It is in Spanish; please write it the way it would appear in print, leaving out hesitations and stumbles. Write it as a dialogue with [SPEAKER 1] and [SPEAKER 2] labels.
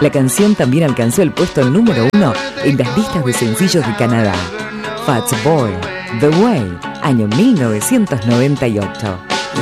[SPEAKER 1] La canción también alcanzó el puesto número 1 en las listas de sencillos de Canadá. Fats Boy, The Way, año 1998.